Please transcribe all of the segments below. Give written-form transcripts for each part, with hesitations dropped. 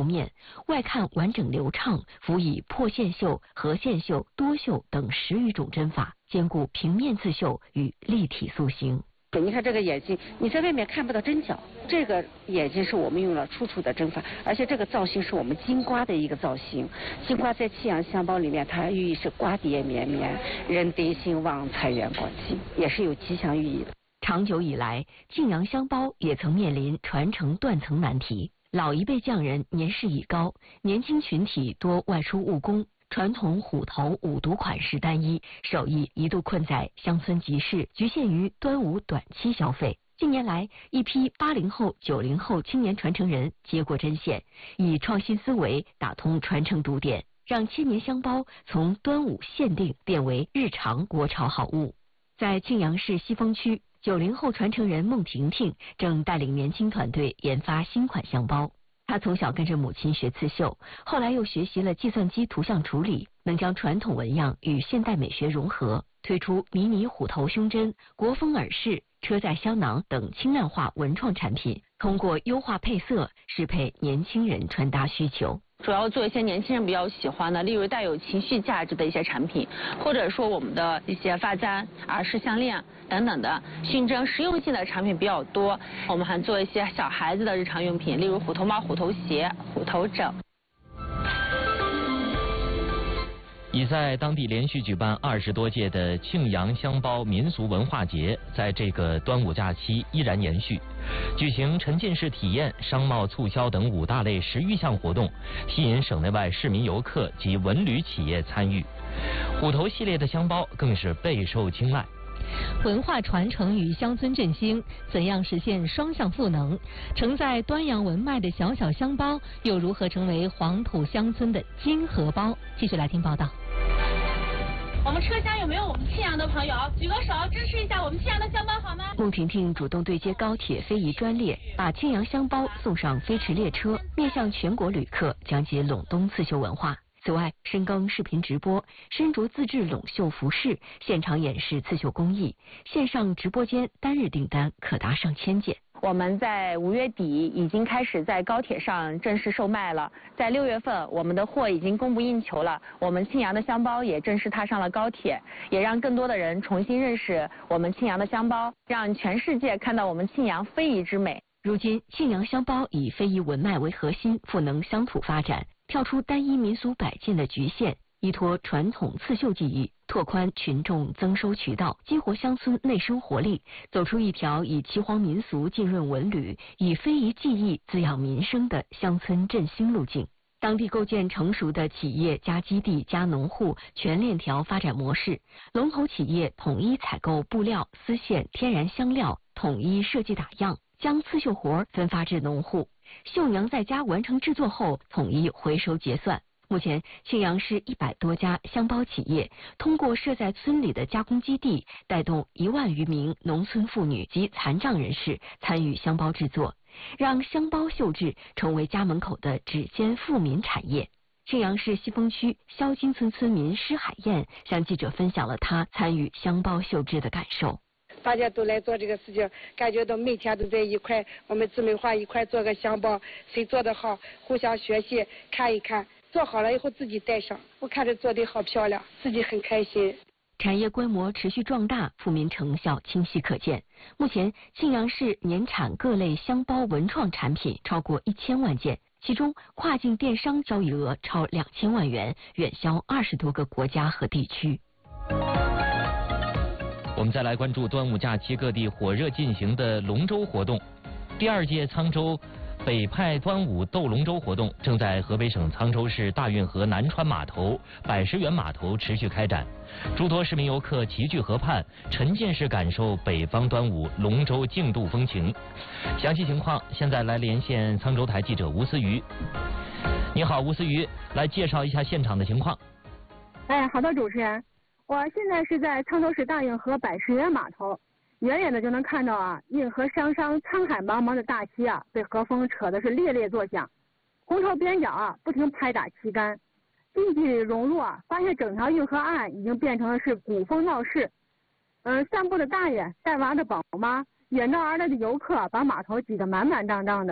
面，外看完整流畅，辅以破线绣、合线绣、多绣等10余种针法，兼顾平面刺绣与立体塑形。 你看这个眼睛，你在外面看不到针脚，这个眼睛是我们用了楚楚的针法，而且这个造型是我们金瓜的一个造型。金瓜在庆阳香包里面，它寓意是瓜瓞绵绵，人得兴旺，财源广进，也是有吉祥寓意的。 长久以来，庆阳香包也曾面临传承断层难题。老一辈匠人年事已高，年轻群体多外出务工。传统虎头五毒款式单一，手艺一度困在乡村集市，局限于端午短期消费。近年来，一批80后、90后青年传承人接过针线，以创新思维打通传承堵点，让千年香包从端午限定变为日常国潮好物。在庆阳市西峰区，90后传承人孟婷婷正带领年轻团队研发新款香包。他从小跟着母亲学刺绣，后来又学习了计算机图像处理，能将传统纹样与现代美学融合，推出迷你虎头胸针、国风耳饰、车载香囊等轻量化文创产品，通过优化配色，适配年轻人穿搭需求。 主要做一些年轻人比较喜欢的，例如带有情绪价值的一些产品，或者说我们的一些发簪、耳饰、项链等等的熏蒸实用性的产品比较多。我们还做一些小孩子的日常用品，例如虎头帽、虎头鞋、虎头枕。 已在当地连续举办20多届的庆阳香包民俗文化节，在这个端午假期依然延续，举行沉浸式体验、商贸促销等5大类10余项活动，吸引省内外市民游客及文旅企业参与。虎头系列的香包更是备受青睐。 文化传承与乡村振兴，怎样实现双向赋能？承载端阳文脉的小小香包，又如何成为黄土乡村的金荷包？继续来听报道。 我们车厢有没有我们庆阳的朋友？举个手支持一下我们庆阳的香包好吗？ 孟婷婷主动对接高铁非遗专列，把庆阳香包送上飞驰列车，面向全国旅客讲解陇东刺绣文化。此外，深耕视频直播，身着自制陇绣服饰，现场演示刺绣工艺，线上直播间单日订单可达上千件。 我们在5月底已经开始在高铁上正式售卖了，在6月份我们的货已经供不应求了，我们庆阳的香包也正式踏上了高铁，也让更多的人重新认识我们庆阳的香包，让全世界看到我们庆阳非遗之美。 如今，庆阳香包以非遗文脉为核心，赋能乡土发展，跳出单一民俗摆件的局限，依托传统刺绣技艺，拓宽群众增收渠道，激活乡村内生活力，走出一条以岐黄民俗浸润文旅，以非遗技艺滋养民生的乡村振兴路径。当地构建成熟的企业加基地加农户全链条发展模式，龙头企业统一采购布料、丝线、天然香料，统一设计打样，将刺绣活分发至农户，绣娘在家完成制作后统一回收结算。目前，庆阳市100多家香包企业通过设在村里的加工基地，带动1万余名农村妇女及残障人士参与香包制作，让香包绣制成为家门口的指尖富民产业。庆阳市西峰区肖金村村民施海燕向记者分享了他参与香包绣制的感受。 大家都来做这个事情，感觉到每天都在一块，我们姊妹花一块做个香包，谁做得好，互相学习，看一看，做好了以后自己带上，我看着做得好漂亮，自己很开心。 产业规模持续壮大，富民成效清晰可见。目前，庆阳市年产各类香包文创产品超过1000万件，其中跨境电商交易额超2000万元，远销20多个国家和地区。 我们再来关注端午假期各地火热进行的龙舟活动。第2届沧州北派端午斗龙舟活动正在河北省沧州市大运河南川码头、百十园码头持续开展，诸多市民游客齐聚河畔，沉浸式感受北方端午龙舟竞渡风情。详细情况，现在来连线沧州台记者吴思瑜。你好，吴思瑜，来介绍一下现场的情况。 好的，主持人，我现在是在沧州市大运河百十园码头，远远的就能看到啊，运河上苍海茫茫的大旗啊，被河风扯的是猎猎作响，红绸边角啊不停拍打旗杆，近距离融入啊，发现整条运河岸已经变成了是古风闹市。散步的大爷、带娃的宝妈、远道而来的游客把码头挤得满满当当的，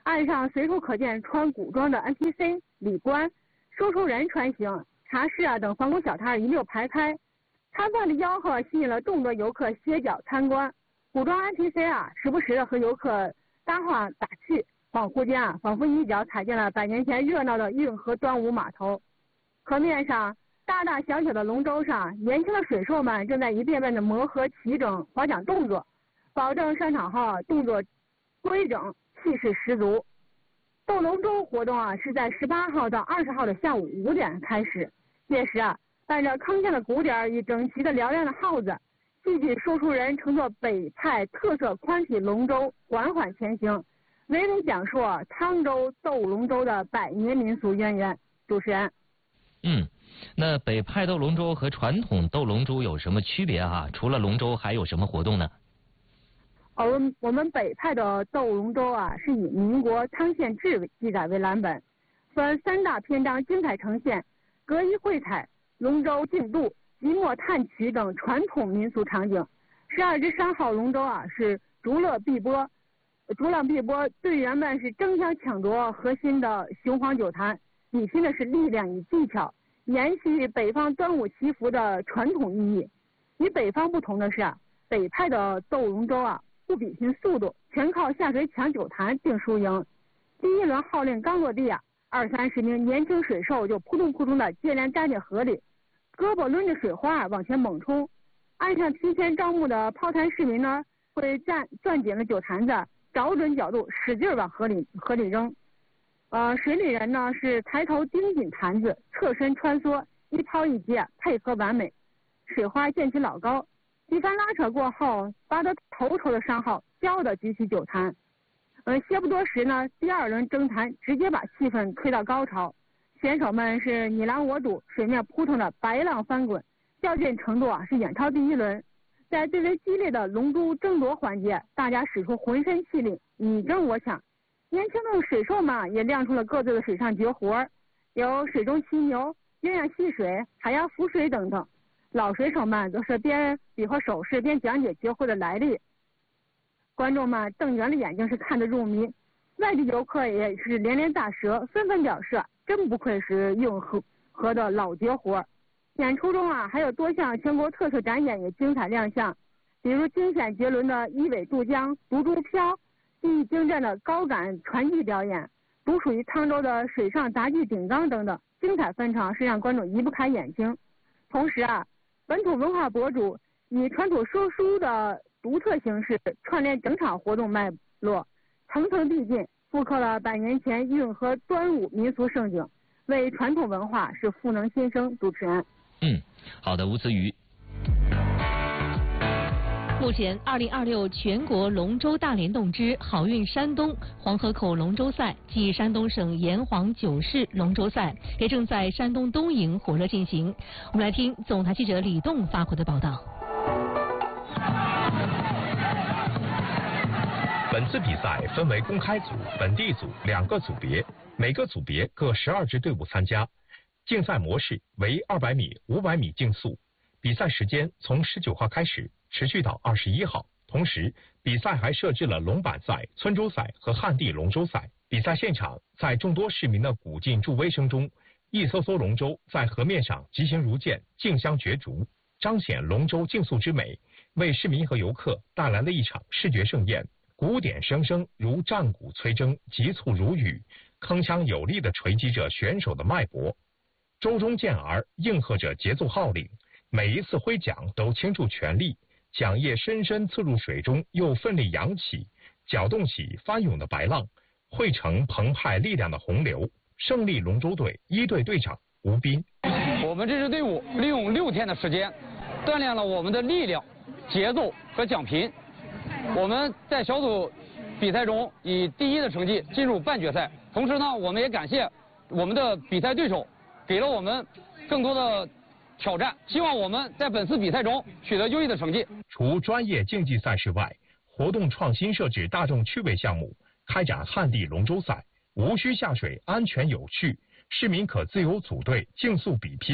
岸上随处可见穿古装的 NPC、礼官、说书人穿行，茶室等防空小摊一溜排开。摊贩的吆喝吸引了众多游客歇脚参观。古装 NPC 时不时的和游客搭话打趣，恍惚间仿佛一脚踩进了100年前热闹的运河端午码头。河面上大大小小的龙舟上，年轻的水手们正在一遍遍的磨合齐整划桨动作，保证上场后动作规整，气势十足。斗龙舟活动是在18号到20号的下午5点开始。届时伴着铿锵的鼓点与整齐的嘹亮的号子，戏剧说书人乘坐北派特色宽体龙舟缓缓前行，娓娓讲述沧州斗龙舟的100年民俗渊源。主持人。 那北派斗龙舟和传统斗龙舟有什么区别除了龙舟还有什么活动呢？ 我们北派的斗龙舟是以民国汤献志记载为蓝本，分3大篇章精彩呈现隔一会彩、龙舟竞渡、即墨探曲等传统民俗场景。12只3号龙舟是逐浪碧波，队员们是争相抢夺核心的雄黄酒坛，比拼的是力量与技巧，延续北方端午祈福的传统意义。与北方不同的是北派的斗龙舟不比拼速度，全靠下水抢酒坛定输赢。第一轮号令刚落地20-30名年轻水手就扑通扑通的接连扎进河里，胳膊抡着水花往前猛冲。岸上提前招募的抛坛市民呢，会攥紧了酒坛子，找准角度使劲往河里扔。水里人呢是抬头盯紧坛子，侧身穿梭，一抛一接配合完美，水花溅起老高。几番拉扯过后，拔得头筹的3号骄傲地举起酒坛。歇不多时呢，第2轮争坛直接把气氛推到高潮，选手们是你狼我赌，水面扑腾的白浪翻滚，较劲程度是远超第1轮。在最为激烈的龙珠争夺环节，大家使出浑身气力，你争我抢。年轻的水手们也亮出了各自的水上绝活，有水中骑牛、鸳鸯戏水、海洋浮水等等。老水手们则是边比划手势边讲解绝活的来历，观众们瞪圆了眼睛是看得入迷，外地游客也是连连大舌，纷纷表示真不愧是运河的老绝活。演出中还有多项全国特色展演也精彩亮相，比如惊险绝伦的一尾渡江、独珠飘，技艺精湛的高杆传艺表演，独属于沧州的水上杂技顶缸等等，精彩纷呈是让观众移不开眼睛。同时本土文化博主以传统说书的独特形式串联整场活动脉络，层层递进，复刻了100年前运河端午民俗盛景，为传统文化是赋能新生。主持人。 好的，吴思雨。 目前2026全国龙舟大联动之好运山东黄河口龙舟赛暨山东省炎黄9市龙舟赛也正在山东东营火热进行。我们来听总台记者李栋发回的报道。 本次比赛分为公开组、本地组2个组别，每个组别各12支队伍参加。竞赛模式为200米、500米竞速，比赛时间从19号开始，持续到21号。同时，比赛还设置了龙板赛、村洲赛和旱地龙舟赛。比赛现场，在众多市民的鼓劲助威声中，一艘艘龙舟在河面上疾行如箭，竞相角逐，彰显龙舟竞速之美，为市民和游客带来了一场视觉盛宴。鼓点声声如战鼓催征，急促如雨，铿锵有力地锤击着选手的脉搏。舟中健儿应和着节奏号令，每一次挥桨都倾注全力，桨叶深深刺入水中，又奋力扬起，搅动起翻涌的白浪，汇成澎湃力量的洪流。胜利龙舟队1队队长吴斌： 我们这支队伍利用6天的时间，锻炼了我们的力量、节奏和桨频。我们在小组比赛中以第1的成绩进入半决赛。同时呢，我们也感谢我们的比赛对手，给了我们更多的挑战，希望我们在本次比赛中取得优异的成绩。 除专业竞技赛事外，活动创新设置大众趣味项目，开展旱地龙舟赛，无需下水，安全有趣，市民可自由组队竞速比拼，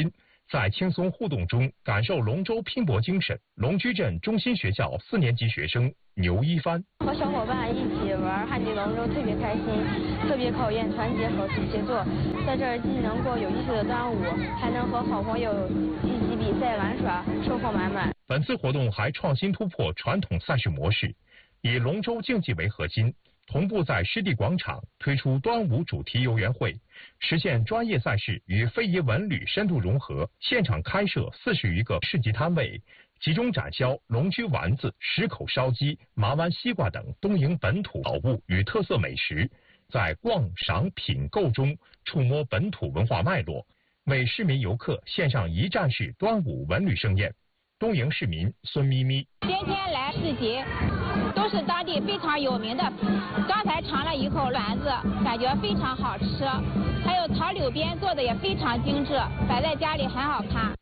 在轻松互动中感受龙舟拼搏精神。龙居镇中心学校4年级学生牛一帆： 和小伙伴一起玩旱地龙舟特别开心，特别考验团结和协作。在这儿既能过有意思的端午，还能和好朋友一起比赛玩耍，收获满满。 本次活动还创新突破传统赛事模式，以龙舟竞技为核心，同步在湿地广场推出端午主题游园会，实现专业赛事与非遗文旅深度融合。现场开设40余个市集摊位，集中展销龙居丸子、石口烧鸡、麻湾西瓜等东营本土宝物与特色美食，在逛赏品购中触摸本土文化脉络，为市民游客献上一站式端午文旅盛宴。东营市民孙咪咪： 天天来市集，都是当地非常有名的。刚才尝了一口丸子，感觉非常好吃，还有桃柳边做的也非常精致，摆在家里很好看。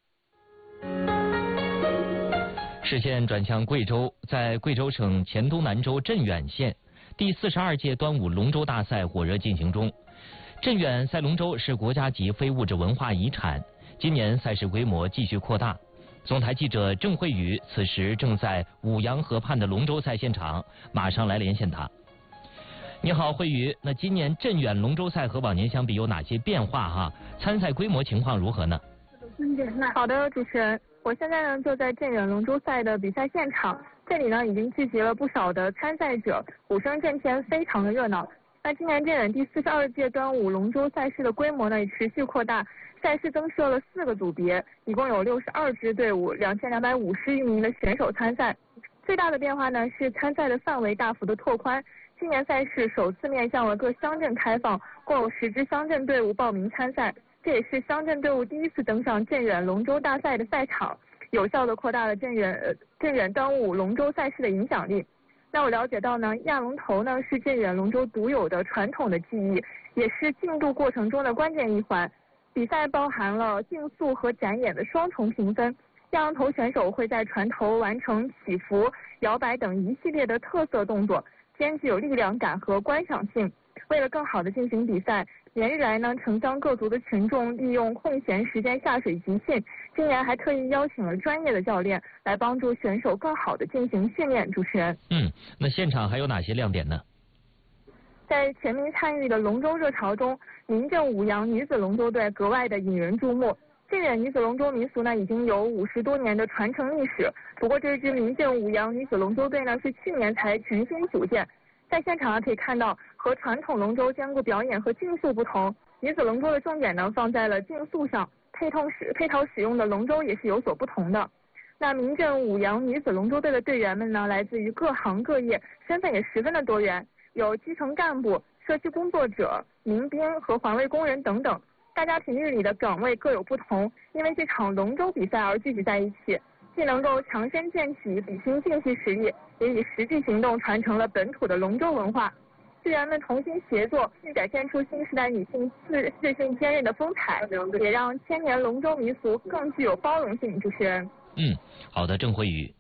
视线转向贵州，在贵州省黔东南州镇远县，第42届端午龙舟大赛火热进行中。镇远赛龙舟是国家级非物质文化遗产，今年赛事规模继续扩大。总台记者郑慧宇此时正在五羊河畔的龙舟赛现场，马上来连线他。你好，慧宇。那今年镇远龙舟赛和往年相比有哪些变化哈？参赛规模情况如何呢？ 好的，主持人，我现在呢就在镇远龙舟赛的比赛现场，这里呢已经聚集了不少的参赛者，鼓声震天，非常的热闹。那今年镇远第42届端午龙舟赛事的规模呢也持续扩大，赛事增设了4个组别，一共有62支队伍，2250余名的选手参赛。最大的变化呢是参赛的范围大幅的拓宽，今年赛事首次面向了各乡镇开放，共有10支乡镇队伍报名参赛，这也是乡镇队伍第一次登上镇远龙舟大赛的赛场，有效的扩大了镇远端午龙舟赛事的影响力。那我了解到呢，压龙头呢是镇远龙舟独有的传统的技艺，也是竞渡过程中的关键一环。比赛包含了竞速和展演的双重评分，压龙头选手会在船头完成起伏、摇摆等一系列的特色动作，兼具有力量感和观赏性。为了更好的进行比赛，连日来呢，城乡各族的群众利用空闲时间下水集训，今年还特意邀请了专业的教练来帮助选手更好的进行训练。主持人， 那现场还有哪些亮点呢？ 在全民参与的龙舟热潮中，民镇五羊女子龙舟队格外的引人注目。镇远女子龙舟民俗呢已经有50多年的传承历史，不过这支民镇五羊女子龙舟队呢是去年才全新组建。在现场可以看到，和传统龙舟兼顾表演和竞速不同，女子龙舟的重点呢放在了竞速上，配套使用的龙舟也是有所不同的。那民镇五羊女子龙舟队的队员们呢，来自于各行各业，身份也十分的多元，有基层干部、社区工作者、民兵和环卫工人等等。大家平日里的岗位各有不同，因为这场龙舟比赛而聚集在一起，既能够强身健体、比拼竞技实力，也以实际行动传承了本土的龙舟文化。队员们同心协作，展现出新时代女性自信坚韧的风采，也让千年龙舟民俗更具有包容性。主持人， 好的，郑慧宇。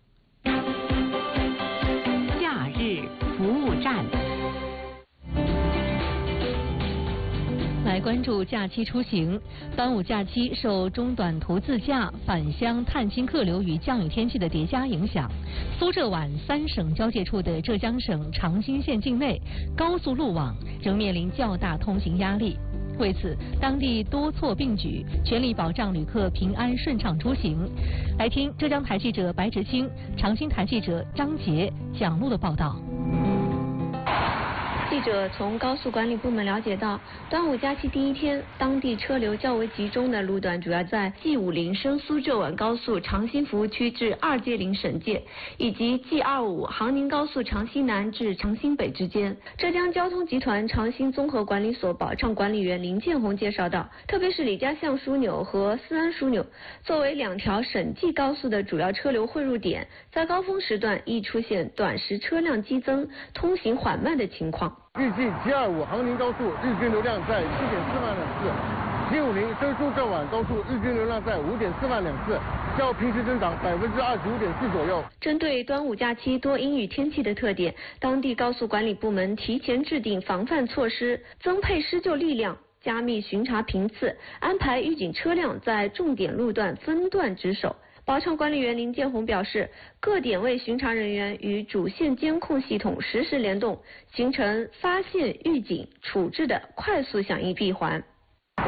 假日服务站。 来关注假期出行。端午假期受中短途自驾、返乡探亲客流与降雨天气的叠加影响，苏浙皖3省交界处的浙江省长兴县境内高速路网仍面临较大通行压力。为此，当地多措并举，全力保障旅客平安顺畅出行。来听浙江台记者白直清、长兴台记者张杰讲录的报道。 记者从高速管理部门了解到，端午假期第一天，当地车流较为集中的路段主要在 G50 升苏浙皖高速长兴服务区至2街岭省界，以及 G25 杭宁高速长兴南至长兴北之间。浙江交通集团长兴综合管理所保障管理员林建红介绍道，特别是李家巷枢纽和思安枢纽，作为2条省际高速的主要车流汇入点，在高峰时段易出现短时车辆激增、通行缓慢的情况。 预计 G25 杭宁高速日均流量在 7.4万辆次 ，G50 深苏浙皖高速日均流量在 5.4万辆次，较平时增长 25.4% 左右。针对端午假期多阴雨天气的特点，当地高速管理部门提前制定防范措施，增配施救力量， 加密巡查频次，安排预警车辆在重点路段分段值守。保障管理员林建红表示，各点位巡查人员与主线监控系统实时联动，形成发现、预警、处置的快速响应闭环。